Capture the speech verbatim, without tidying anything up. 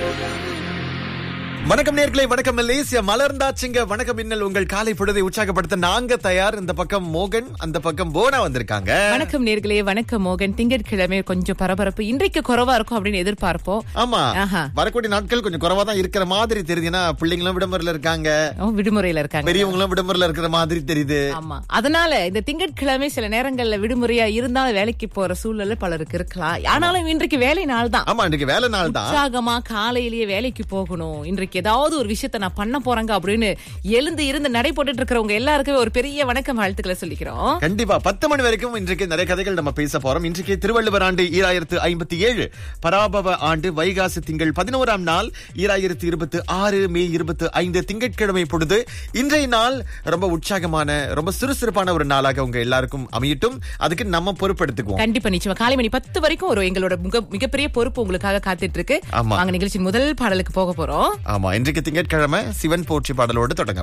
வணக்கம் நேர்களே, வணக்கம் மலேசியா மலர்ந்தாச்சுங்க. வணக்கம் மின்னல் உங்கள் காலை பொழுதை உற்சாகப்படுத்த நாங்க தயார். இந்த பக்கம் மோகன், அந்த பக்கம் போனா வந்திருக்காங்க. வணக்கம் நேர்களே, வணக்கம் மோகன். திங்கட்கிழமை கொஞ்சம் பரபரப்பு இன்றைக்கு குறைவா இருக்கும் அப்படின்னு எதிர்பார்ப்போம். ஆமா, ஆஹா. வரக்கூடிய நாட்கள் கொஞ்சம் குறைவா தான் இருக்கிற மாதிரி தெரியுது. ஏன்னா பிள்ளைங்களும் விடுமுறையில இருக்காங்க, ஓ, விடுமுறையில இருக்காங்க, பெரியவங்களும் விடுமுறையில இருக்கிற மாதிரி தெரியுது. ஆமா, அதனால இந்த திங்கட்கிழமை சில நேரங்கள்ல விடுமுறையா இருந்தாலும் வேலைக்கு போற சூழ்நிலை பலருக்கு இருக்கலாம். ஆனாலும் இன்றைக்கு வேலை நாள் தான். ஆமா, இன்றைக்கு வேலை நாள் தான். உற்சாகமா காலையிலேயே வேலைக்கு போகணும், இன்றைக்கு ஏதாவது ஒரு விஷயத்த நான் பண்ண போறேங்க அப்படின்னு எழுந்து இருந்து நடை போட்டுட்டு இருக்கிறவங்க எல்லாருக்குமே ஒரு பெரிய வணக்கம் வாழ்த்துக்களை சொல்லிக்கிறோம். கண்டிப்பா பத்து மணி வரைக்கும் இன்றைக்கு நிறைய கதைகள் நம்ம பேச போறோம். இன்றைக்கு திருவள்ளுவர் ஆண்டு ஈராயிரத்து ஐம்பத்தி ஏழு, பராபவ ஆண்டு வைகாசி திங்கள் பதினோராம் நாள் ஈராயிரத்து இருபத்தி ஆறு மே இருபத்தி ஐந்து திங்கட்கிழமை பொழுது. இன்றைய நாள் ரொம்ப உற்சாகமான, ரொம்ப சுறுசுறுப்பான ஒரு நாளாக உங்க எல்லாருக்கும் அமையட்டும். அதுக்கு நம்ம பொறுப்பெடுத்துக்குவோம். கண்டிப்பா, நிச்சயமா காலை மணி பத்து வரைக்கும் ஒரு எங்களோட மிக மிகப்பெரிய பொறுப்பு உங்களுக்காக காத்துட்டு இருக்கு. ஆமா, நாங்க நிகழ்ச்சியின் முதல் பாடலுக்கு போக போறோம். ஆமா, இன்றைக்கு திங்கட்கிழமை சிவன் போற்றி பாடலோடு தொடங்கலாம்.